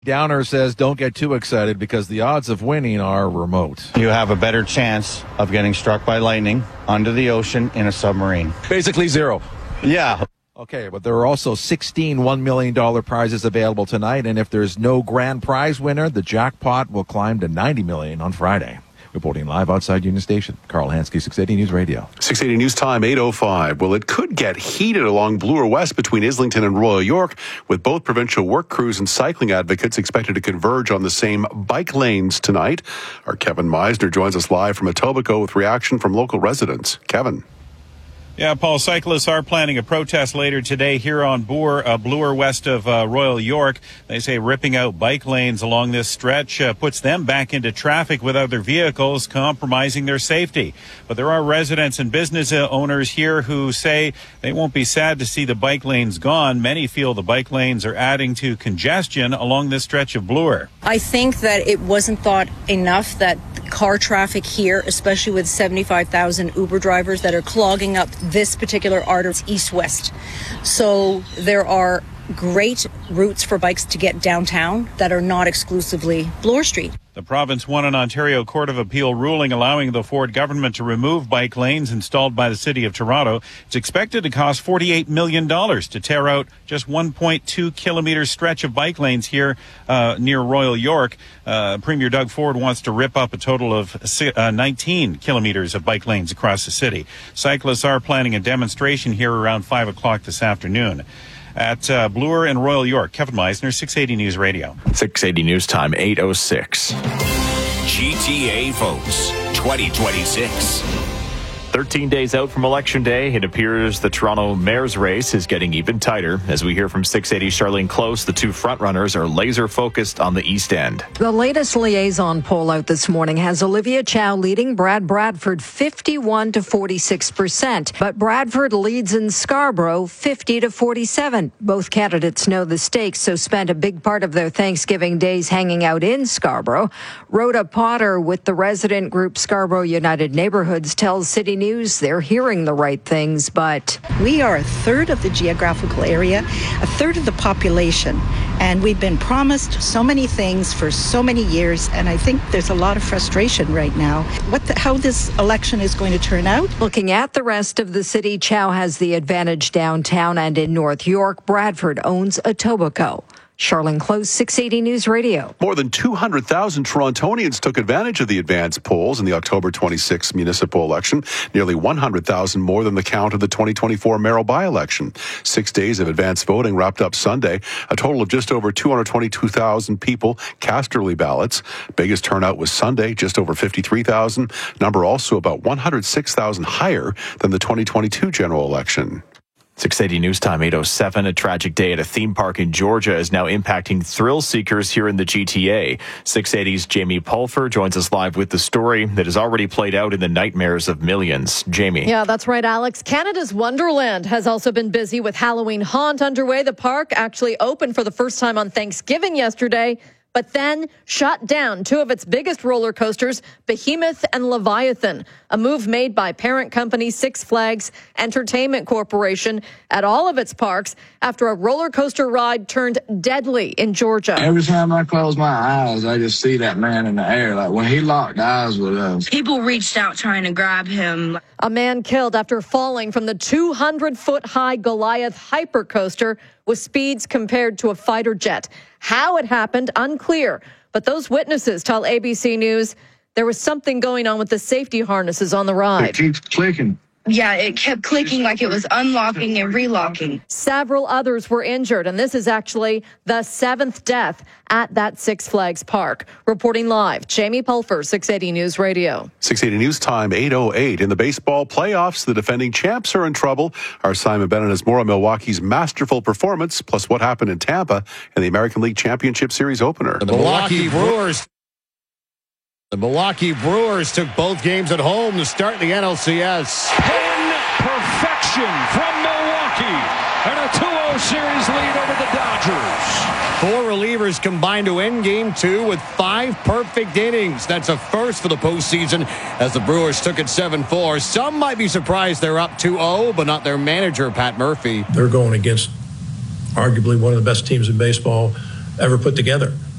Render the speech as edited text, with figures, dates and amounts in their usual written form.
Downer says don't get too excited because the odds of winning are remote. You have a better chance of getting struck by lightning under the ocean in a submarine. Basically zero. Yeah. Okay, but there are also 16 $1 million prizes available tonight, and if there's no grand prize winner, the jackpot will climb to $90 million on Friday. Reporting live outside Union Station, Carl Hansky, 680 News Radio. 680 News Time, 8:05. Well, it could get heated along Bloor West between Islington and Royal York, with both provincial work crews and cycling advocates expected to converge on the same bike lanes tonight. Our Kevin Meisner joins us live from Etobicoke with reaction from local residents. Kevin. Yeah, Paul, cyclists are planning a protest later today here on Bloor west of Royal York. They say ripping out bike lanes along this stretch puts them back into traffic with other vehicles, compromising their safety. But there are residents and business owners here who say they won't be sad to see the bike lanes gone. Many feel the bike lanes are adding to congestion along this stretch of Bloor. I think that it wasn't thought enough that car traffic here, especially with 75,000 Uber drivers that are clogging up this particular artery east-west. So there are great routes for bikes to get downtown that are not exclusively Bloor Street. The province won an Ontario Court of Appeal ruling allowing the Ford government to remove bike lanes installed by the City of Toronto. It's expected to cost $48 million to tear out just 1.2 kilometer stretch of bike lanes here near Royal York. Premier Doug Ford wants to rip up a total of 19 kilometers of bike lanes across the city. Cyclists are planning a demonstration here around 5 o'clock this afternoon. At Bloor and Royal York, Kevin Meisner, 680 News Radio. 680 News Time, 8:06. GTA votes 2026. 13 days out from Election Day, it appears the Toronto mayor's race is getting even tighter. As we hear from 680 Charlene Close, the two frontrunners are laser focused on the East End. The latest liaison poll out this morning has Olivia Chow leading Brad Bradford 51 to 46%, but Bradford leads in Scarborough 50 to 47. Both candidates know the stakes, so spent a big part of their Thanksgiving days hanging out in Scarborough. Rhoda Potter with the resident group Scarborough United Neighborhoods tells City News they're hearing the right things, but we are a third of the geographical area, a third of the population, and we've been promised so many things for so many years, and I think there's a lot of frustration right now. How this election is going to turn out? Looking at the rest of the city, Chow has the advantage downtown and in North York. Bradford owns Etobicoke. Charlene Close, 680 News Radio. More than 200,000 Torontonians took advantage of the advanced polls in the October 26 municipal election, nearly 100,000 more than the count of the 2024 mayoral by-election. 6 days of advanced voting wrapped up Sunday. A total of just over 222,000 people cast early ballots. Biggest turnout was Sunday, just over 53,000. Number also about 106,000 higher than the 2022 general election. 680 News Time, 8:07. A tragic day at a theme park in Georgia is now impacting thrill seekers here in the GTA. 680's Jamie Pulfer joins us live with the story that has already played out in the nightmares of millions. Jamie. Yeah, that's right, Alex. Canada's Wonderland has also been busy with Halloween Haunt underway. The park actually opened for the first time on Thanksgiving yesterday, but then shut down two of its biggest roller coasters, Behemoth and Leviathan, a move made by parent company Six Flags Entertainment Corporation at all of its parks after a roller coaster ride turned deadly in Georgia. Every time I close my eyes, I just see that man in the air. Like when he locked eyes with us. People reached out trying to grab him. A man killed after falling from the 200-foot-high Goliath hypercoaster with speeds compared to a fighter jet. How it happened, unclear. But those witnesses tell ABC News there was something going on with the safety harnesses on the ride. It keeps clicking. Yeah, it kept clicking like it was unlocking and relocking. Several others were injured, and this is actually the seventh death at that Six Flags park. Reporting live, Jamie Pulfer, 680 News Radio. 680 News Time, 8:08. In the baseball playoffs, the defending champs are in trouble. Our Simon Bennett has more on Milwaukee's masterful performance, plus what happened in Tampa in the American League Championship Series opener. The Milwaukee Brewers took both games at home to start the NLCS. Pin perfection from Milwaukee and a 2-0 series lead over the Dodgers. Four relievers combined to end Game 2 with 5 perfect innings. That's a first for the postseason as the Brewers took it 7-4. Some might be surprised they're up 2-0, but not their manager, Pat Murphy. They're going against arguably one of the best teams in baseball ever put together.